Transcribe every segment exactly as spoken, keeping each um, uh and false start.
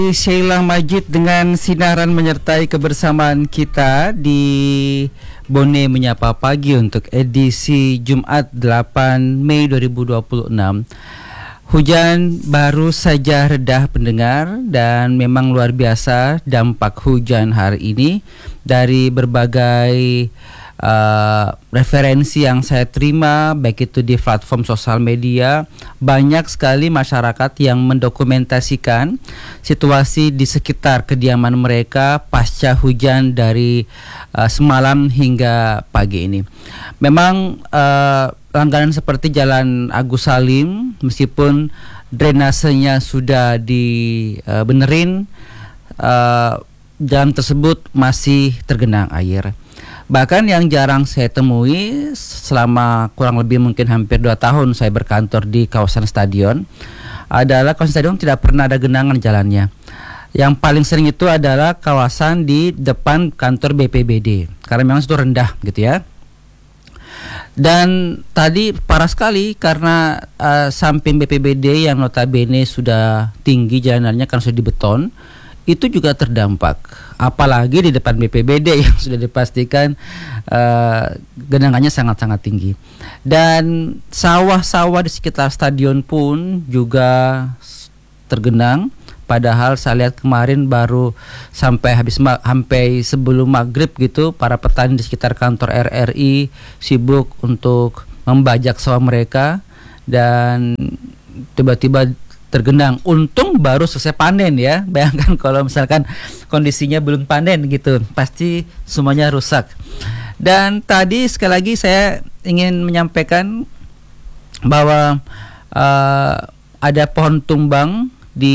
Sheila Majid dengan sinaran menyertai kebersamaan kita di Bone Menyapa Pagi untuk edisi Jumat delapan Mei dua ribu dua puluh enam. Hujan baru saja reda pendengar, dan memang luar biasa dampak hujan hari ini. Dari berbagai uh, referensi yang saya terima, baik itu di platform sosial media, banyak sekali masyarakat yang mendokumentasikan situasi di sekitar kediaman mereka pasca hujan dari uh, semalam hingga pagi ini. Memang uh, langganan seperti Jalan Agus Salim, meskipun drainasenya sudah dibenerin, uh, jalan tersebut masih tergenang air. Bahkan yang jarang saya temui selama kurang lebih mungkin hampir dua tahun saya berkantor di kawasan stadion adalah kawasan stadion tidak pernah ada genangan jalannya. Yang paling sering itu adalah kawasan di depan kantor B P B D, karena memang itu rendah gitu ya. Dan tadi parah sekali karena uh, samping B P B D yang notabene sudah tinggi jalanannya karena sudah dibeton, itu juga terdampak. Apalagi di depan B P B D yang sudah dipastikan uh, genangannya sangat-sangat tinggi. Dan sawah-sawah di sekitar stadion pun juga tergenang. Padahal saya lihat kemarin baru sampai habis ma- sampai sebelum maghrib gitu, para petani di sekitar kantor R R I sibuk untuk membajak sawah mereka, dan tiba-tiba tergenang. Untung baru selesai panen ya. Bayangkan kalau misalkan kondisinya belum panen gitu, pasti semuanya rusak. Dan tadi sekali lagi saya ingin menyampaikan bahwa uh, ada pohon tumbang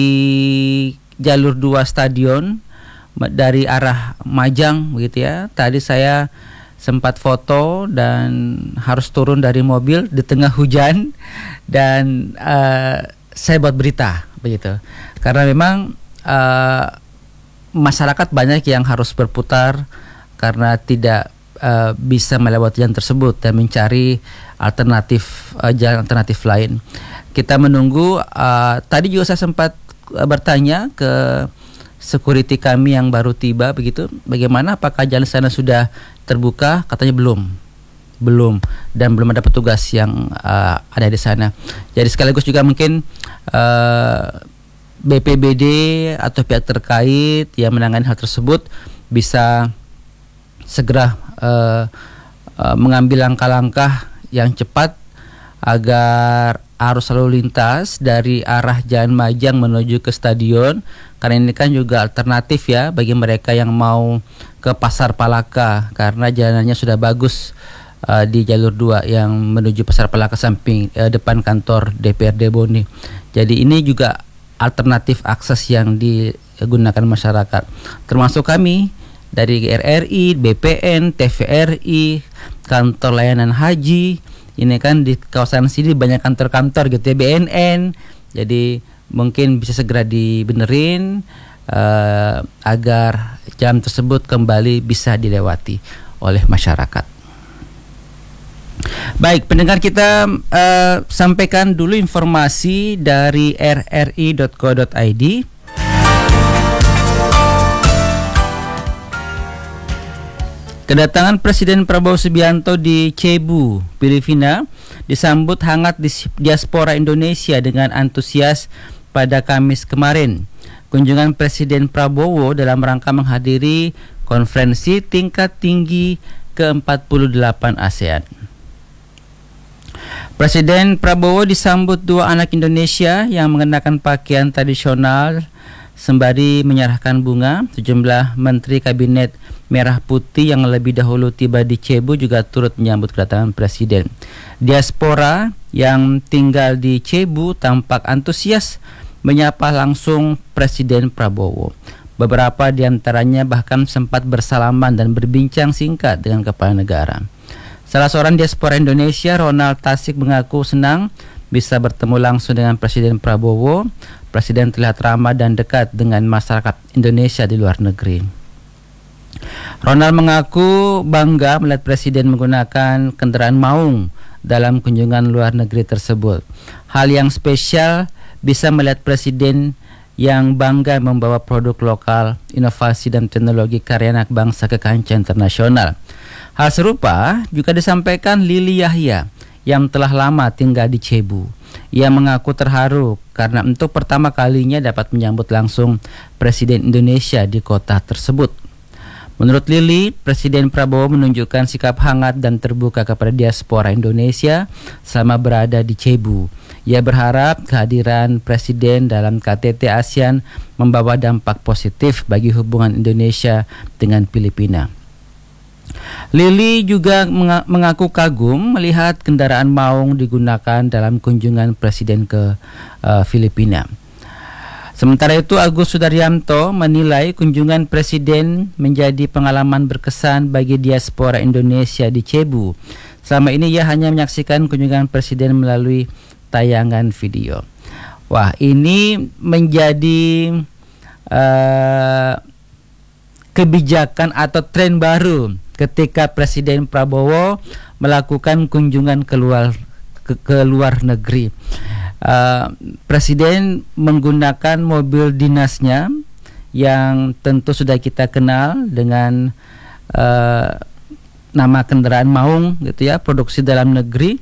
di jalur dua stadion dari arah Majang begitu ya. Tadi saya sempat foto dan harus turun dari mobil di tengah hujan, dan uh, saya buat berita begitu. Karena memang uh, masyarakat banyak yang harus berputar karena tidak uh, bisa melewati jalan tersebut dan mencari alternatif uh, jalan alternatif lain. Kita menunggu. Uh, tadi juga saya sempat uh, bertanya ke security kami yang baru tiba begitu, bagaimana, apakah jalan sana sudah terbuka? Katanya belum, belum, dan belum ada petugas yang uh, ada di sana. Jadi sekaligus juga mungkin uh, B P B D atau pihak terkait yang menangani hal tersebut bisa segera uh, uh, mengambil langkah-langkah yang cepat agar arus lalu lintas dari arah Jalan Majang menuju ke stadion, karena ini kan juga alternatif ya bagi mereka yang mau ke Pasar Palaka, karena jalanannya sudah bagus uh, di jalur dua yang menuju Pasar Palaka samping uh, depan kantor D P R D Bone. Jadi ini juga alternatif akses yang digunakan masyarakat, termasuk kami dari R R I, B P N, T V R I, kantor layanan haji. Ini kan di kawasan sini banyak kantor-kantor gitu ya, B N N. Jadi mungkin bisa segera dibenerin uh, agar jalan tersebut kembali bisa dilewati oleh masyarakat. Baik, pendengar, kita uh, sampaikan dulu informasi dari r r i dot co dot i d. Kedatangan Presiden Prabowo Subianto di Cebu, Filipina disambut hangat di diaspora Indonesia dengan antusias pada Kamis kemarin. Kunjungan Presiden Prabowo dalam rangka menghadiri konferensi tingkat tinggi ke empat puluh delapan ASEAN. Presiden Prabowo disambut dua anak Indonesia yang mengenakan pakaian tradisional sembari menyerahkan bunga. Sejumlah Menteri Kabinet Merah Putih yang lebih dahulu tiba di Cebu juga turut menyambut kedatangan Presiden. Diaspora yang tinggal di Cebu tampak antusias menyapa langsung Presiden Prabowo. Beberapa di antaranya bahkan sempat bersalaman dan berbincang singkat dengan kepala negara. Salah seorang diaspora Indonesia, Ronald Tasik, mengaku senang bisa bertemu langsung dengan Presiden Prabowo. Presiden terlihat ramah dan dekat dengan masyarakat Indonesia di luar negeri. Ronald mengaku bangga melihat Presiden menggunakan kendaraan maung dalam kunjungan luar negeri tersebut. Hal yang spesial bisa melihat Presiden yang bangga membawa produk lokal, inovasi dan teknologi karya anak bangsa ke kancah internasional. Hal serupa juga disampaikan Lili Yahya yang telah lama tinggal di Cebu. Ia mengaku terharu karena untuk pertama kalinya dapat menyambut langsung Presiden Indonesia di kota tersebut. Menurut Lili, Presiden Prabowo menunjukkan sikap hangat dan terbuka kepada diaspora Indonesia selama berada di Cebu. Ia berharap kehadiran Presiden dalam K T T ASEAN membawa dampak positif bagi hubungan Indonesia dengan Filipina. Lili juga mengaku kagum melihat kendaraan maung digunakan dalam kunjungan Presiden ke uh, Filipina. Sementara itu, Agus Sudaryanto menilai kunjungan Presiden menjadi pengalaman berkesan bagi diaspora Indonesia di Cebu. Selama ini ia hanya menyaksikan kunjungan Presiden melalui tayangan video. Wah, ini menjadi uh, kebijakan atau tren baru ketika Presiden Prabowo melakukan kunjungan keluar ke, ke luar negeri. Uh, Presiden menggunakan mobil dinasnya yang tentu sudah kita kenal dengan uh, nama kendaraan maung gitu ya, produksi dalam negeri.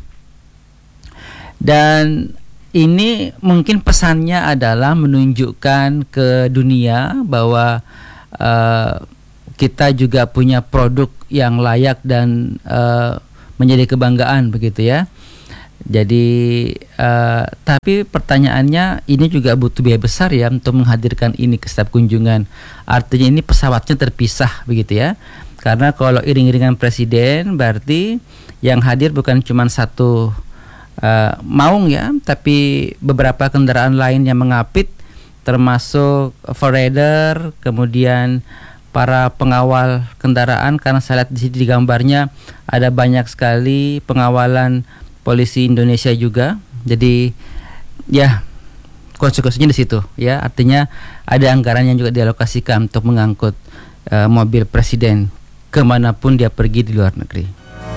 Dan ini mungkin pesannya adalah menunjukkan ke dunia bahwa uh, kita juga punya produk yang layak dan uh, menjadi kebanggaan begitu ya. Jadi uh, tapi pertanyaannya, ini juga butuh biaya besar ya untuk menghadirkan ini ke setiap kunjungan. Artinya ini pesawatnya terpisah begitu ya. Karena kalau iring-iringan Presiden berarti yang hadir bukan cuma satu uh, maung ya, tapi beberapa kendaraan lain yang mengapit, termasuk forwarder, kemudian para pengawal kendaraan. Karena saya lihat di sini di gambarnya ada banyak sekali pengawalan polisi Indonesia juga. Jadi ya konsekuensinya di situ ya. Artinya ada anggaran yang juga dialokasikan untuk mengangkut uh, mobil Presiden kemanapun dia pergi di luar negeri.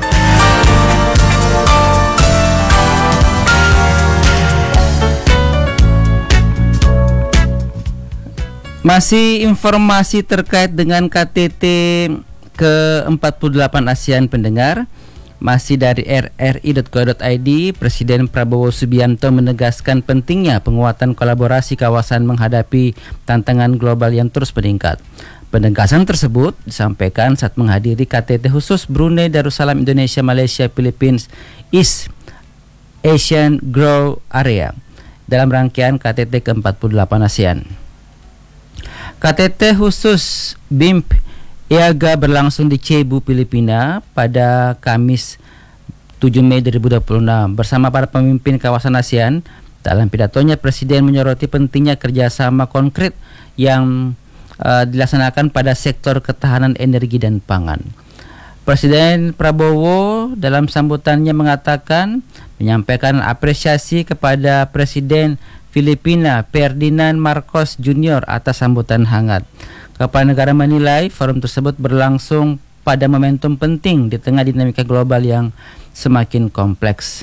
Masih informasi terkait dengan K T T ke empat puluh delapan ASEAN pendengar. Masih dari r r i dot co dot i d, Presiden Prabowo Subianto menegaskan pentingnya penguatan kolaborasi kawasan menghadapi tantangan global yang terus meningkat. Penegasan tersebut disampaikan saat menghadiri K T T khusus Brunei Darussalam Indonesia Malaysia Philippines East Asian Growth Area dalam rangkaian K T T ke empat puluh delapan ASEAN. K T T khusus B I M P I A G A berlangsung di Cebu, Filipina pada Kamis tujuh Mei dua ribu dua puluh enam bersama para pemimpin kawasan ASEAN. Dalam pidatonya, Presiden menyoroti pentingnya kerjasama konkret yang uh, dilaksanakan pada sektor ketahanan energi dan pangan. Presiden Prabowo dalam sambutannya mengatakan menyampaikan apresiasi kepada Presiden Filipina Ferdinand Marcos Junior atas sambutan hangat. Kepala negara menilai forum tersebut berlangsung pada momentum penting di tengah dinamika global yang semakin kompleks.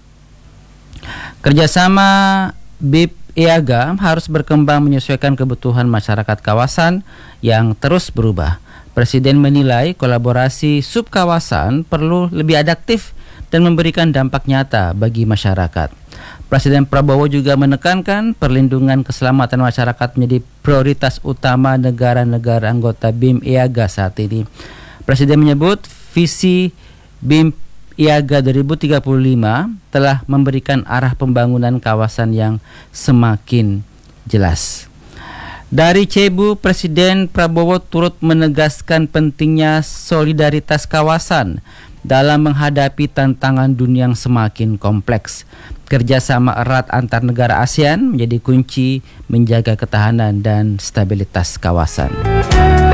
Kerjasama B I P I A G A harus berkembang menyesuaikan kebutuhan masyarakat kawasan yang terus berubah. Presiden menilai kolaborasi subkawasan perlu lebih adaptif dan memberikan dampak nyata bagi masyarakat. Presiden Prabowo juga menekankan perlindungan keselamatan masyarakat menjadi prioritas utama negara-negara anggota B I M I A G A saat ini. Presiden menyebut visi B I M I A G A dua ribu tiga puluh lima telah memberikan arah pembangunan kawasan yang semakin jelas. Dari Cebu, Presiden Prabowo turut menegaskan pentingnya solidaritas kawasan dalam menghadapi tantangan dunia yang semakin kompleks. Kerjasama erat antar negara ASEAN menjadi kunci menjaga ketahanan dan stabilitas kawasan.